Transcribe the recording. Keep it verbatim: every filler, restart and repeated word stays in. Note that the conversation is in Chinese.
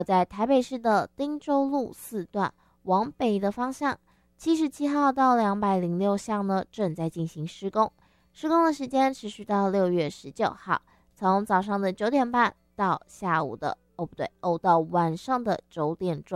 在台北市的汀州路四段往北的方向，七十七号到两百零六巷呢正在进行施工，施工的时间持续到六月十九号，从早上的九点半到下午的哦不对哦到晚上的九点钟。